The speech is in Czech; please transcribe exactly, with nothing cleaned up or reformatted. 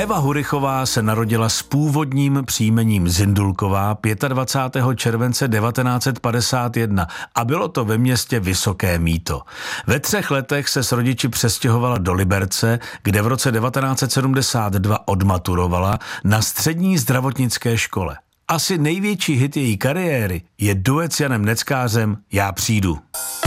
Eva Hurichová se narodila s původním příjmením Zindulková dvacátého pátého července devatenáct set padesát jedna a bylo to ve městě Vysoké Mýto. Ve třech letech se s rodiči přestěhovala do Liberce, kde v roce devatenáct set sedmdesát dva odmaturovala na střední zdravotnické škole. Asi největší hit její kariéry je duet s Janem Neckářem Já přijdu.